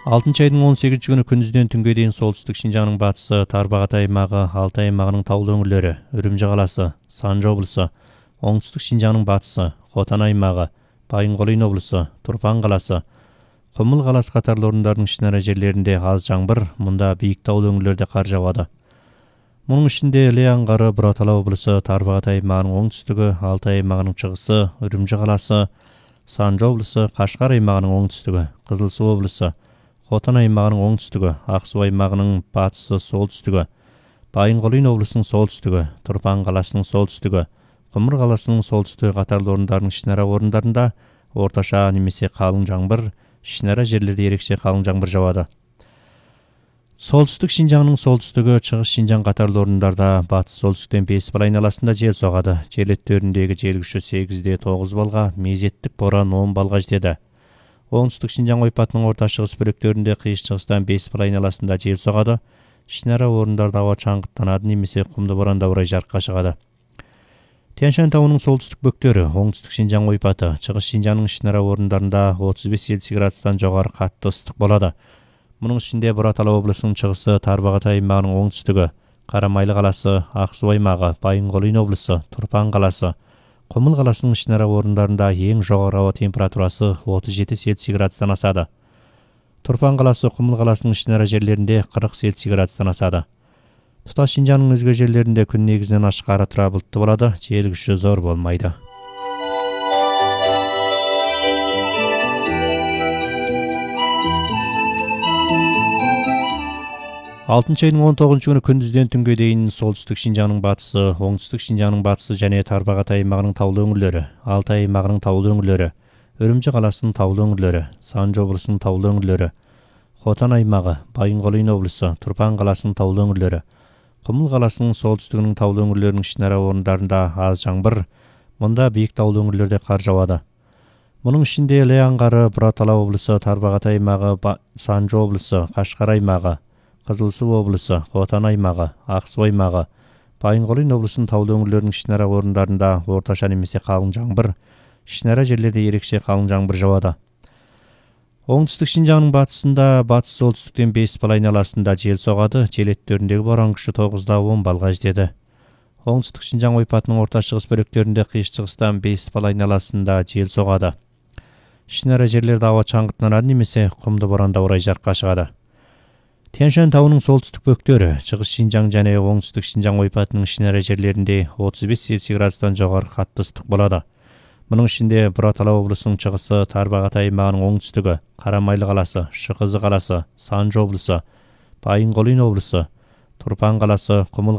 6 айдың 18 күні күндізден түнге дейін солтүстік Шинжаңның батысы, Тарбағатай аймағы, Алтай аймағының таулы өңірлері, Үрімжі қаласы, Санжы облысы, оңтүстік Шинжаңның батысы, Хотан аймағы, Байынқолин облысы, Тұрпан қаласы, Құмыл қаласы қатарлы орындардың ішінара жерлерінде аз жаңбыр, мұнда биік таулы өңірлерде қар жауады. Мұның ішінде Іле аңғары, Бұратала облысы, Тарбағатай аймағының оңтүстігі, Алтай аймағының шығысы, Үрімжі қаласы, Санжы облысы, Қашқар аймағының оңтүстігі, Қызылсу облысы, Хотан аймағының оңтүстігі, Ақсу аймағының батысы, солтүстігі, Байынқолин облысының солтүстігі, Тұрпан қаласының солтүстігі, Құмыр қаласының солтүстігі қатарлы орындардың ішінара орындарында орташа немесе қалың жаңбыр, ішінара жерлерде ерекше қалың жаңбыр жауады. Солтүстік Шинжаңның солтүстігі, Шығыс Шинжаң қатарлы орындарда батыс солтүстіктен 5 бал айналасында жел соғады. Жел өттеріндегі жел күші 8-де 9 балға, мезеттік боран 10 балға жетеді. Оңтүстік Шинжаң ойпатының орта шығыс бөліктерінде қиыс шығыстан 5 бал айналасында жел соғады. Ішінара орындарда ауа шаңғыттанады немесе құмды боранда орай жарыққа шығады. Тянь-Шань тауының солтүстік бөктері, оңтүстік Шинжаң ойпаты, Шығыс Шинжаңның ішінара орындарында 35 Цельсий градустан жоғары қатты ыстық болады. Мұның ішінде Бұратала облысының шығысы, Тарбағатай аймағының оңтүстігі, Қарамайлы қаласы, Ақсу аймағы, Байынқолин облысы, Тұрпан қаласы, Құмыл қаласының ішінара орындарында ең жоғары ауа температурасы 37 Цельсий градустан асады. Тұрпан қаласы, Құмыл қаласының ішінара жерлерінде 40 Цельсий градустан асады. Тұтас Шинжаңның өзге жерлерінде күн негізінен ашық ара тұра бұлтты болады, жел күші зор болмайды. 6 айдың 19 күні күндізден түнге дейін солтүстік Шинжаңның батысы, оңтүстік Шинжаңның батысы және Тарбағатай аймағының таулы өңірлері, Алтай аймағының таулы өңірлері, Үрімжі қаласының таулы өңірлері, Санжы облысының таулы өңірлері, Хотан аймағы, Байынқолин облысы, Тұрпан қаласының таулы өңірлері, Құмыл қаласының солтүстігінің таулы өңірлерінің ішінара орындарында аз жаңбыр, мұнда биік таулы өңірлерде қар жауады. Мұның ішінде Іле аңғары, Бұратала облысы, Тарбағатай аймағы, Санжы облысы, Қашқар аймағы, Қызылсу облысы, Хотан аймағы, Ақсу аймағы, Байынқолин облысының таулы өңірлерінің ішінара орындарында орташа немесе қалың жаңбыр, ішінара жерлерде ерекше қалың жаңбыр жауады. Оңтүстік Шинжаңның батысында батыс солтүстіктен 5 бал айналасында жел соғады, жел өттеріндегі боран күші 9-да 10 балға жетеді. Оңтүстік Шинжаң ойпатының орта шығыс бөліктерінде қиыс шығыстан 5 бал айналасында жел соғады. Ішінара жерлерде ауа шаңғыттанады немесе құмды боранда орай жарыққа шығады. Тянь-Шань тауының солтүстік бөктері, Шығыс Шинжаң және оңтүстік Шинжаң ойпатының ішінара жерлерінде 35 Цельсий градустан жоғары қатты ыстық болады. Мұның ішінде Бұратала облысының шығысы, Тарбағатай аймағының оңтүстігі, Қарамайлы қаласы, Шықызы қаласы, Санжы облысы, Байынқолин облысы, Тұрпан қаласы, Құмыл